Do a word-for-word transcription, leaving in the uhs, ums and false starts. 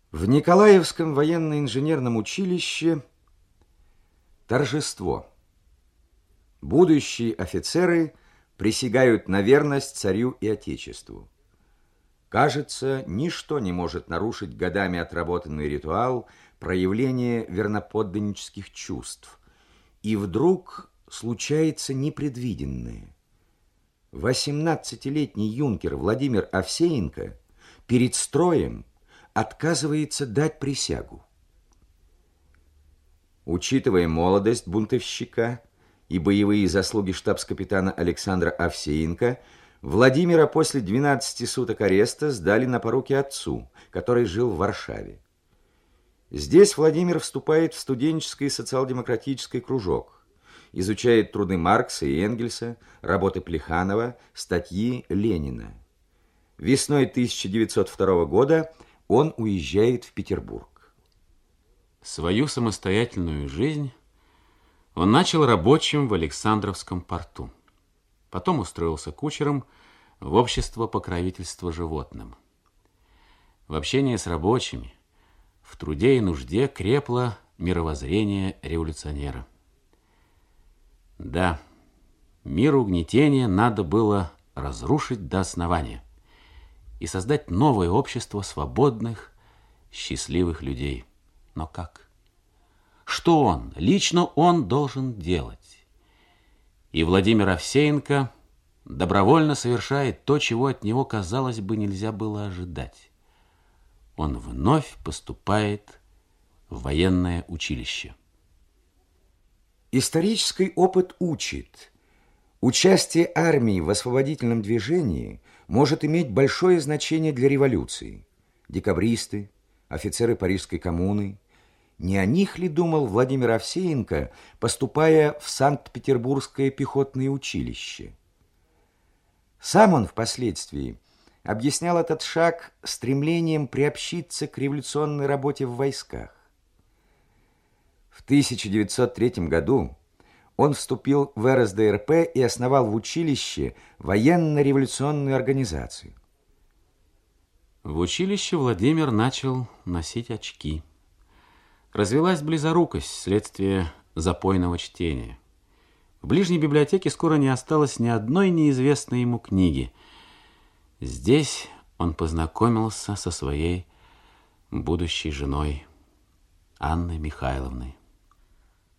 В Николаевском военно-инженерном училище торжество. Будущие офицеры присягают на верность царю и отечеству. Кажется, ничто не может нарушить годами отработанный ритуал проявления верноподданнических чувств. И вдруг случается непредвиденное. восемнадцатилетний юнкер Владимир Овсеенко перед строем отказывается дать присягу. Учитывая молодость бунтовщика и боевые заслуги штабс-капитана Александра Овсеенко, Владимира после двенадцати суток ареста сдали на поруки отцу, который жил в Варшаве. Здесь Владимир вступает в студенческий социал-демократический кружок, изучает труды Маркса и Энгельса, работы Плеханова, статьи Ленина. Весной тысяча девятьсот второго года он уезжает в Петербург. Свою самостоятельную жизнь он начал рабочим в Александровском порту. Потом устроился кучером в общество покровительства животным. В общении с рабочими, в труде и нужде крепло мировоззрение революционера. Да, мир угнетения надо было разрушить до основания и создать новое общество свободных, счастливых людей. Но как? Что он, лично он должен делать? И Владимир Овсеенко добровольно совершает то, чего от него, казалось бы, нельзя было ожидать. Он вновь поступает в военное училище. Исторический опыт учит. Участие армии в освободительном движении может иметь большое значение для революции. Декабристы, офицеры Парижской коммуны. Не о них ли думал Владимир Овсеенко, поступая в Санкт-Петербургское пехотное училище? Сам он впоследствии объяснял этот шаг стремлением приобщиться к революционной работе в войсках. В тысяча девятьсот третьем году он вступил в эр эс дэ эр пэ и основал в училище военно-революционную организацию. В училище Владимир начал носить очки. Развилась близорукость вследствие запойного чтения. В ближней библиотеке скоро не осталось ни одной неизвестной ему книги. Здесь он познакомился со своей будущей женой Анной Михайловной.